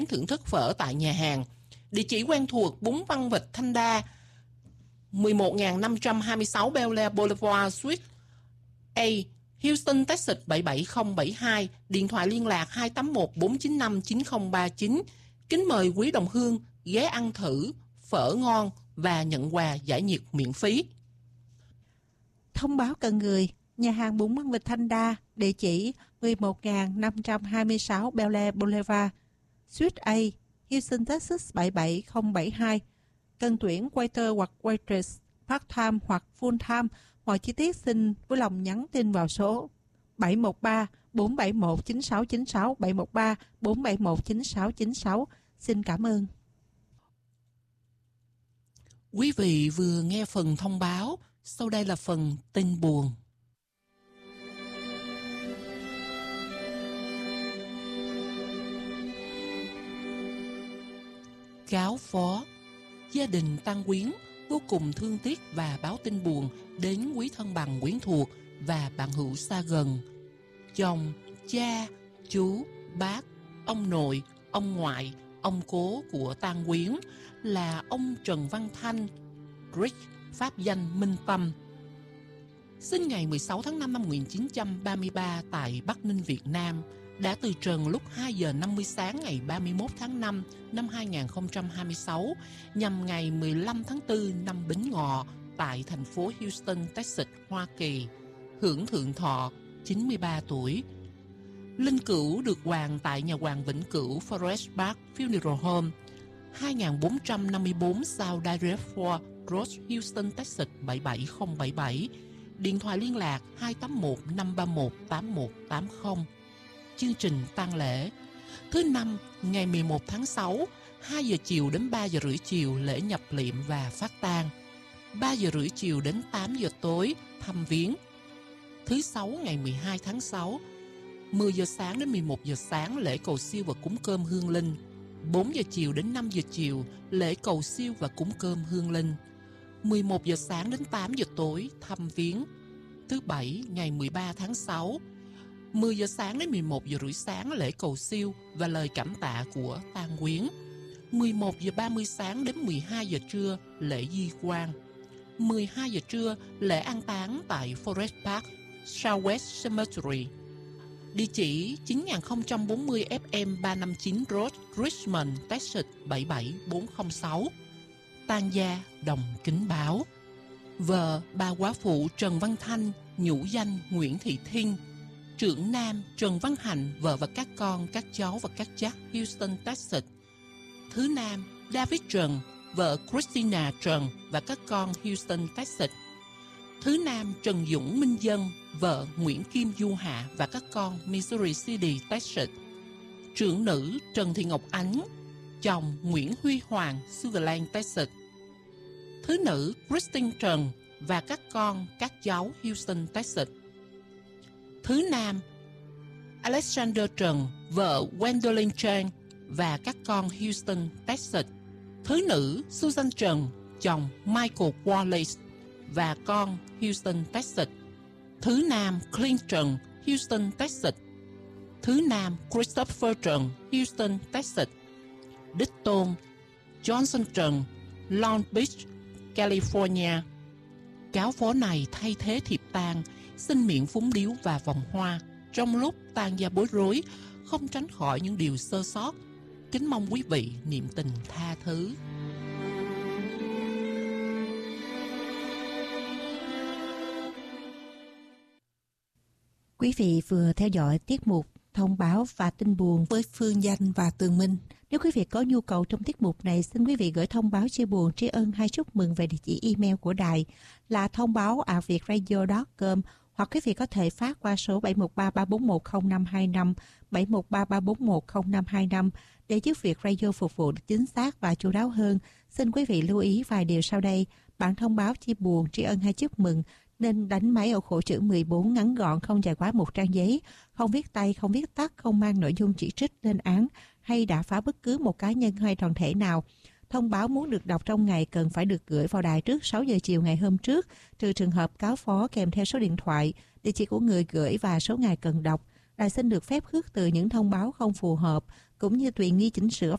thưởng thức phở tại nhà hàng. Địa chỉ quen thuộc: bún Văn Vịt Thanh Đa, 11.526 Bel Air Boulevard, Suite A, Houston, Texas 77072. Điện thoại liên lạc 281-495-9039. Kính mời quý đồng hương ghé ăn thử phở ngon và nhận quà giải nhiệt miễn phí. Thông báo cần người: nhà hàng bún Văn Vịt Thanh Đa, địa chỉ 11.526 Bel Air Boulevard, Suite A, Houston, Texas 77072. Cần tuyển waiter hoặc waitress, part-time hoặc full-time. Mọi chi tiết xin vui lòng nhắn tin vào số 713-471-9696, 713-471-9696. Xin cảm ơn. Quý vị vừa nghe phần thông báo, sau đây là phần tin buồn. Cáo phó. Gia đình Tăng Quyến vô cùng thương tiếc và báo tin buồn đến quý thân bằng quyến thuộc và bạn hữu xa gần. Chồng, cha, chú, bác, ông nội, ông ngoại, ông cố của Tăng Quyến là ông Trần Văn Thanh, Rick, pháp danh Minh Tâm, sinh ngày 16 tháng 5 năm 1933 tại Bắc Ninh, Việt Nam, đã từ trần lúc 2 giờ 50 sáng ngày 31 tháng 5 năm 2026 nhằm ngày 15 tháng 4 năm Bính Ngọ tại thành phố Houston, Texas, Hoa Kỳ, hưởng thượng thọ 93 tuổi. Linh cữu được hoàng tại nhà hoàng vĩnh cửu Forest Park Funeral Home, 2454 South Dalrymple Road, Houston, Texas 77077. Điện thoại liên lạc 281-531-8180. Chương trình tang lễ: thứ Năm, ngày 11 tháng 6, 2 giờ chiều đến 3 giờ rưỡi chiều lễ nhập liệm và phát tang. 3 giờ rưỡi chiều đến 8 giờ tối thăm viếng. Thứ Sáu, ngày 12 tháng 6, 10 giờ sáng đến 11 giờ sáng lễ cầu siêu và cúng cơm hương linh. 4 giờ chiều đến 5 giờ chiều lễ cầu siêu và cúng cơm hương linh. 11 giờ sáng đến 8 giờ tối thăm viếng. Thứ Bảy, ngày 13 tháng 6, 10 giờ sáng đến 11 giờ rưỡi sáng lễ cầu siêu và lời cảm tạ của tang quyến. 11 giờ 30 sáng đến 12 giờ trưa lễ di quan. 12 giờ trưa lễ an táng tại Forest Park Southwest Cemetery. Địa chỉ 9040 FM 359 Road, Richmond, Texas 77406. Tang gia đồng kính báo: vợ bà quả phụ Trần Văn Thanh, nhũ danh Nguyễn Thị Thiên, trưởng nam Trần Văn Hạnh, vợ và các con, các cháu và các cháu, Houston, Texas. Thứ Nam David Trần, vợ Christina Trần và các con, Houston, Texas. Thứ Nam Trần Dũng Minh Dân, vợ Nguyễn Kim Du Hạ và các con, Missouri City, Texas. Trưởng nữ Trần Thị Ngọc Ánh, chồng Nguyễn Huy Hoàng, Sugarland, Texas. Thứ nữ Christine Trần và các con, các cháu, Houston, Texas. Thứ Nam Alexander Trần, vợ Gwendolyn Chan và các con, Houston, Texas. Thứ nữ Susan Trần, chồng Michael Wallace và con, Houston, Texas. Thứ Nam Clint Trần, Houston, Texas. Thứ Nam Christopher Trần, Houston, Texas. Đích tôn Johnson Trần, Long Beach, California. Cáo phó này thay thế thiệp tang, xin miễn phúng điếu và vòng hoa. Trong lúc tang gia bối rối, không tránh khỏi những điều sơ sót. Kính mong quý vị niệm tình tha thứ. Quý vị vừa theo dõi tiết mục thông báo và tin buồn với Phương Danh và Tường Minh. Nếu quý vị có nhu cầu trong tiết mục này, xin quý vị gửi thông báo chia buồn, tri ân hay chúc mừng về địa chỉ email của đài là thông báo@vietradio.com, hoặc quý vị có thể phát qua số 713-341-0525, 713-341-0525 để giúp việc radio phục vụ chính xác và chu đáo hơn. Xin quý vị lưu ý vài điều sau đây. Bản thông báo chia buồn, tri ân hay chúc mừng nên đánh máy ở khổ chữ 14 ngắn gọn, không dài quá một trang giấy, không viết tay, không viết tắt, không mang nội dung chỉ trích, lên án hay đả phá bất cứ một cá nhân hay đoàn thể nào. Thông báo muốn được đọc trong ngày cần phải được gửi vào đài trước 6 giờ chiều ngày hôm trước, trừ trường hợp cáo phó kèm theo số điện thoại, địa chỉ của người gửi và số ngày cần đọc. Đài xin được phép khước từ những thông báo không phù hợp, cũng như tùy nghi chỉnh sửa